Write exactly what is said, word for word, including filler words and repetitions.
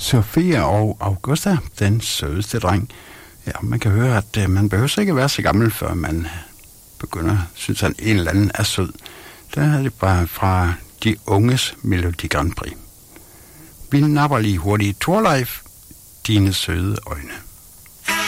Sofia og Augusta, den sødeste dreng. Ja, man kan høre, at uh, man behøver ikke være så gammel, før man begynder at synes, at en eller anden er sød. Der er det bare fra de unges Melodi Grand Prix. Vi napper lige hurtigt Torleif, dine søde øjne.